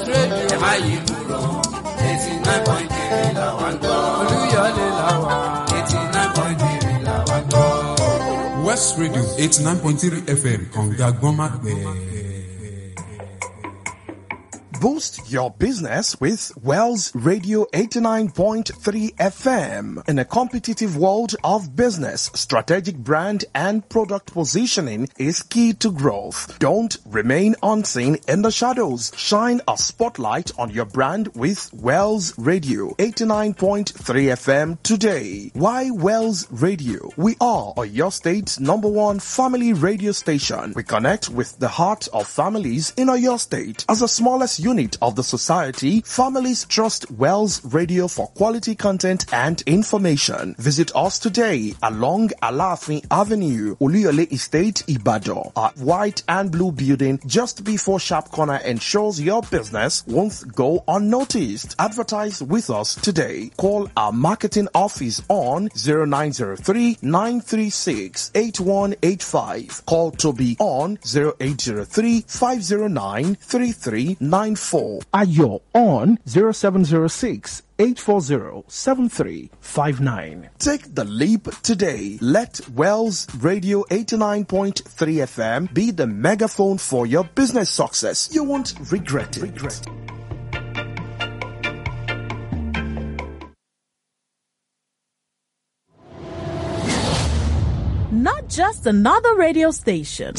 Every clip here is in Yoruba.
Radio. Ẹ má yí kúrò, 89.3 là wá ń gbọ́. Olúyọ̀lé là wà. 89.3 là wá ń gbọ́. West Radio 89.3 FM Kànga Gbọ́nmápẹ̀. Boost your business with Wells Radio 89.3 FM. In a competitive world of business, strategic brand and product positioning is key to growth. Don't remain unseen in the shadows. Shine a spotlight on your brand with Wells Radio 89.3 FM today. Why Wells Radio? We are your state's #1 family radio station. We connect with the heart of families in your state. As the smallest unit of the society, families trust Wells Radio for quality content and information. Visit us today along Alafin Avenue, Oluyole Estate, Ibadan. Our white and blue building just before Sharp Corner ensures your business won't go unnoticed. Advertise with us today. Call our marketing office on 0903-936-8185. Call Toby on 0803-509-3394. Ayo on 0706-840-7359. Take the leap today. Let Wells Radio 89.3 FM be the megaphone for your business success. You won't regret it. Not just another radio station.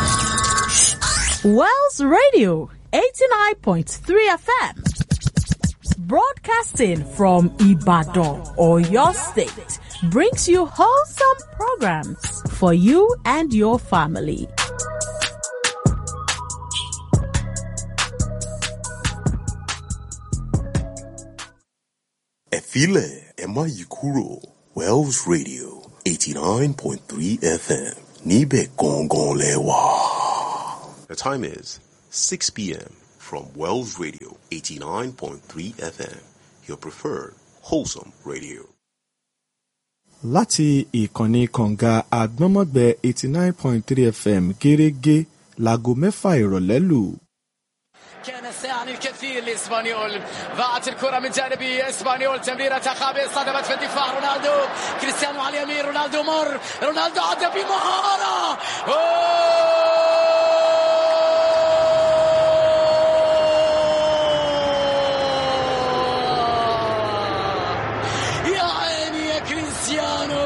Wells Radio 89.3 FM. Broadcasting from Ibadan or your state brings you wholesome programs for you and your family. Efile Ema Yikuro, Wells Radio 89.3 FM. Nibe Gongon Lewa. The time is 6 p.m. from Wells Radio 89.3 FM, your preferred wholesome radio. Láti ìkànnì kànga àgbọ́nmọ́gbẹ́ 89.3 FM gẹ́rẹ́gẹ́ láago 6 ìrọ̀lẹ́ lù. كان ساعي الكثير لإسبانيول. ضاعت الكرة من جانب إسبانيول. تمريرة خابئة صدمت في الدفاع. رونالدو كريستيانو على اليمين. رونالدو مر. رونالدو عدى بمهارة. يا عيني يا كريستيانو.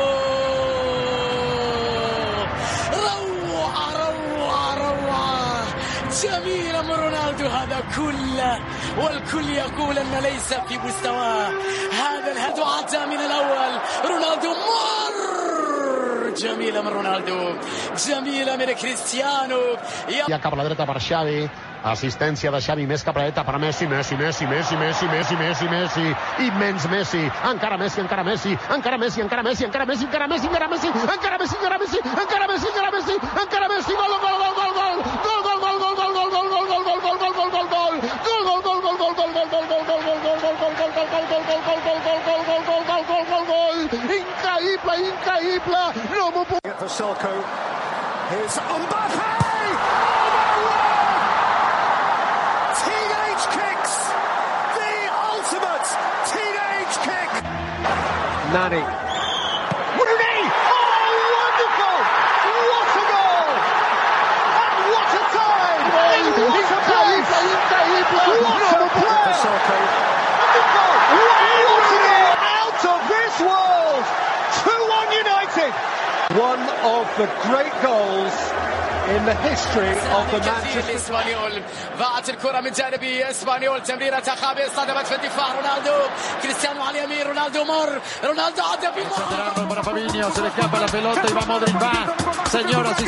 روعة جميلة من رونالدو. هذا كله والكل يقول أن ليس في مستواه. هذا الهدف عدى من الأول. رونالدو مر. جميلة من رونالدو. جميلة من كريستيانو. Ja cap a la dreta per Xavi. Assistència de Xavi, més cap a la dreta per Messi. Messi. Immens Messi. Encara Messi. Increïble. No m'ho puc... For Selko. Here's Mbappé. Teenage kicks. The ultimate teenage kick. Nani. Rooney! Oh, wonderful! What a goal! And what a time! Increïble! What a play! For Selko. Out of this world! 2-1 United! One of the great goals in the history of the Manchester. إسبانيول. ضاعت الكرة من جانب إسبانيول. تمريرة خابئة صدمت في الدفاع. رونالدو كريستيانو على اليمين. رونالدو مر. رونالدو عدى بمهارة. Para Fabinho, se le escapa la pelota y va Modric, va. Señoras y